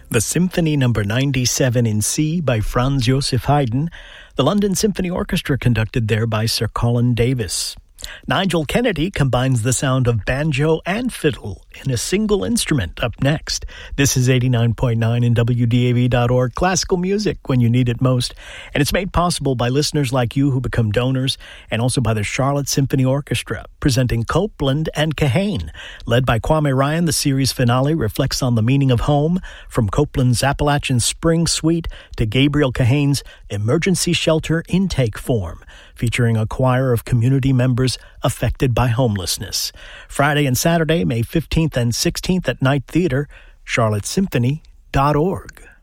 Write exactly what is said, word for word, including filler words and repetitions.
The Symphony Number ninety-seven in C by Franz Joseph Haydn, the London Symphony Orchestra conducted there by Sir Colin Davis. Nigel Kennedy combines the sound of banjo and fiddle in a single instrument up next. This is eighty-nine point nine and W D A V dot org, classical music when you need it most. And it's made possible by listeners like you who become donors, and also by the Charlotte Symphony Orchestra, presenting Copland and Kahane. Led by Kwame Ryan, the series finale reflects on the meaning of home, from Copland's Appalachian Spring Suite to Gabriel Kahane's Emergency Shelter Intake Form, featuring a choir of community members affected by homelessness. Friday and Saturday, May fifteenth and sixteenth at Night Theater, charlotte symphony dot org.